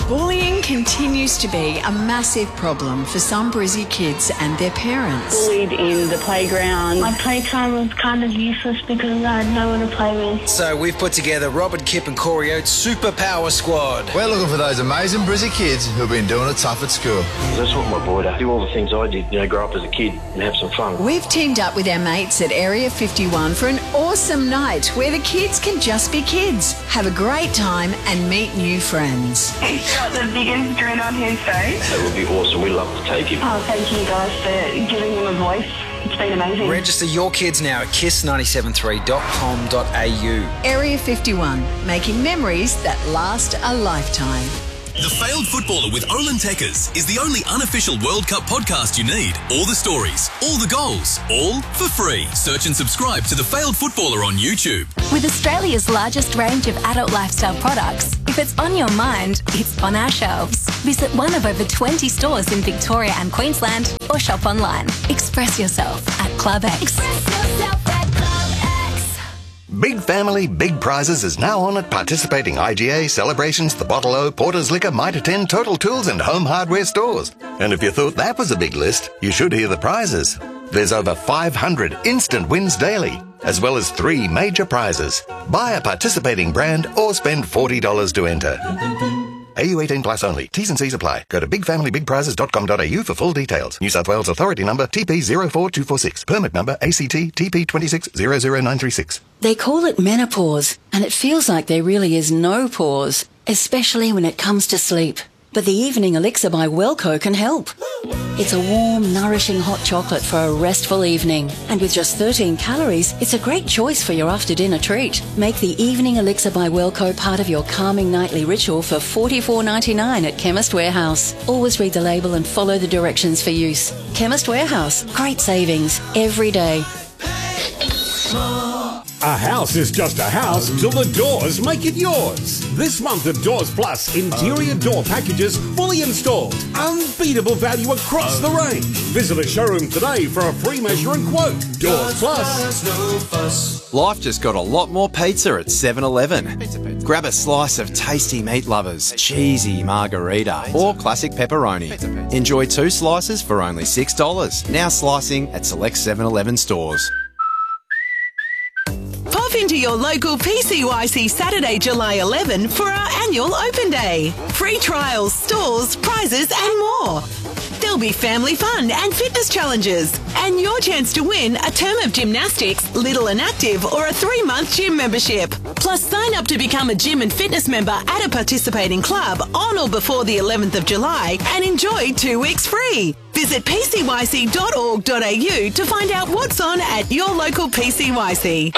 Bullying continues to be a massive problem for some Brizzy kids and their parents. Bullied in the playground. My playtime was kind of useless because I had no one to play with. So we've put together Robin, Kip and Corey Oates' Superpower Squad. We're looking for those amazing Brizzy kids who've been doing it tough at school. That's what my boy does. Do all the things I did, grow up as a kid and have some fun. We've teamed up with our mates at Area 51 for an awesome night where the kids can just be kids, have a great time and meet new friends. He's got the biggest grin on his face. That would be awesome. We'd love to take him. Oh, thank you guys for giving him a voice. It's been amazing. Register your kids now at kiss973.com.au. Area 51, making memories that last a lifetime. The Failed Footballer with Olin Tekkers is the only unofficial World Cup podcast you need. All the stories, all the goals, all for free. Search and subscribe to The Failed Footballer on YouTube. With Australia's largest range of adult lifestyle products, if it's on your mind, it's on our shelves. Visit one of over 20 stores in Victoria and Queensland or shop online. Express yourself at Club X. Big Family, Big Prizes is now on at participating IGA, Celebrations, The Bottle O, Porter's Liquor, Mitre 10, Total Tools and Home Hardware stores. And if you thought that was a big list, you should hear the prizes. There's over 500 instant wins daily, as well as 3 major prizes. Buy a participating brand or spend $40 to enter. AU 18 plus only. T's and C's apply. Go to bigfamilybigprizes.com.au for full details. New South Wales Authority number TP04246. Permit number ACT TP2600936. They call it menopause, and it feels like there really is no pause, especially when it comes to sleep. But the Evening Elixir by Wellco can help. It's a warm, nourishing hot chocolate for a restful evening. And with just 13 calories, it's a great choice for your after-dinner treat. Make the Evening Elixir by Wellco part of your calming nightly ritual for $44.99 at Chemist Warehouse. Always read the label and follow the directions for use. Chemist Warehouse. Great savings every day. A house is just a house till the doors make it yours. This month of Doors Plus, interior door packages fully installed. Unbeatable value across the range. Visit a showroom today for a free measure and quote. Doors Plus. Life just got a lot more pizza at 7-Eleven. Grab a slice of tasty meat lovers, cheesy margarita or classic pepperoni. Enjoy 2 slices for only $6. Now slicing at select 7-Eleven stores. Pop into your local PCYC Saturday, July 11 for our annual Open Day. Free trials, stalls, prizes and more. There'll be family fun and fitness challenges and your chance to win a term of gymnastics, Little and Active or a 3-month gym membership. Plus sign up to become a gym and fitness member at a participating club on or before the 11th of July and enjoy 2 weeks free. Visit pcyc.org.au to find out what's on at your local PCYC.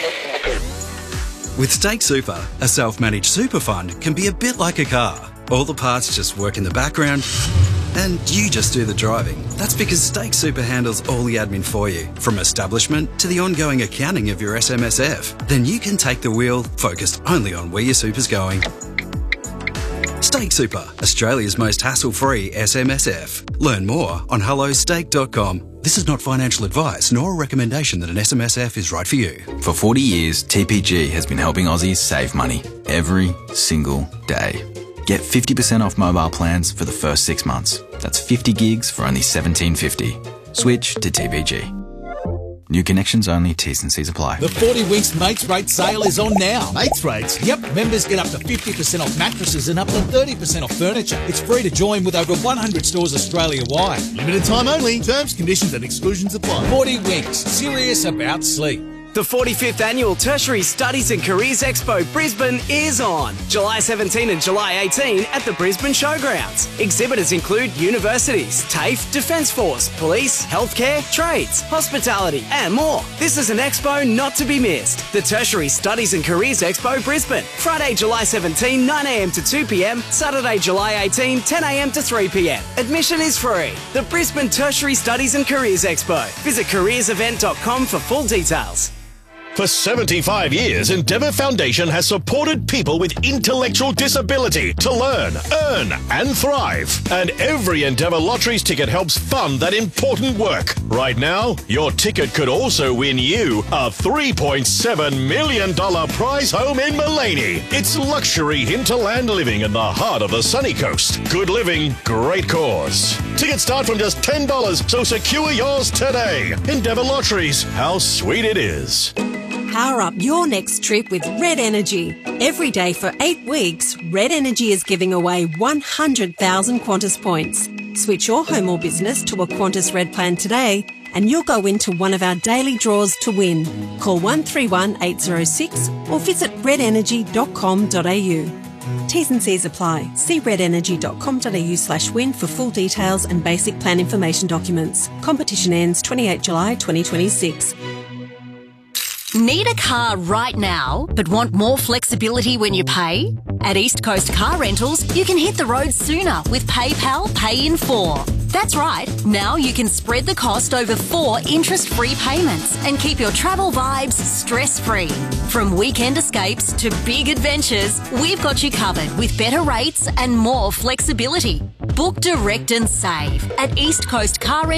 With Stake Super, a self-managed super fund can be a bit like a car. All the parts just work in the background and you just do the driving. That's because Stake Super handles all the admin for you, from establishment to the ongoing accounting of your SMSF. Then you can take the wheel, focused only on where your super's going. Stake Super, Australia's most hassle-free SMSF. Learn more on hellostake.com. This is not financial advice nor a recommendation that an SMSF is right for you. For 40 years, TPG has been helping Aussies save money every single day. Get 50% off mobile plans for the first 6 months. That's 50 gigs for only $17.50. Switch to TPG. New connections only, T's and C's apply. The 40 Winks Mates Rate sale is on now. Mates Rates? Yep, members get up to 50% off mattresses and up to 30% off furniture. It's free to join with over 100 stores Australia-wide. Limited time only. Terms, conditions and exclusions apply. 40 Winks. Serious about sleep. The 45th Annual Tertiary Studies and Careers Expo Brisbane is on July 17 and July 18 at the Brisbane Showgrounds. Exhibitors include universities, TAFE, Defence Force, police, healthcare, trades, hospitality and more. This is an expo not to be missed. The Tertiary Studies and Careers Expo Brisbane. Friday, July 17, 9am to 2pm. Saturday, July 18, 10am to 3pm. Admission is free. The Brisbane Tertiary Studies and Careers Expo. Visit careersevent.com for full details. For 75 years, Endeavour Foundation has supported people with intellectual disability to learn, earn and thrive. And every Endeavour Lotteries ticket helps fund that important work. Right now, your ticket could also win you a $3.7 million prize home in Mullaney. It's luxury hinterland living in the heart of the sunny coast. Good living, great cause. Tickets start from just $10, so secure yours today. Endeavour Lotteries, how sweet it is. Power up your next trip with Red Energy. Every day for 8 weeks, Red Energy is giving away 100,000 Qantas points. Switch your home or business to a Qantas Red plan today and you'll go into one of our daily draws to win. Call 131 806 or visit redenergy.com.au. T's and C's apply. See redenergy.com.au/win for full details and basic plan information documents. Competition ends 28 July 2026. Need a car right now, but want more flexibility when you pay? At East Coast Car Rentals, you can hit the road sooner with PayPal Pay in 4. That's right, now you can spread the cost over 4 interest-free payments and keep your travel vibes stress-free. From weekend escapes to big adventures, we've got you covered with better rates and more flexibility. Book direct and save at East Coast Car Rentals.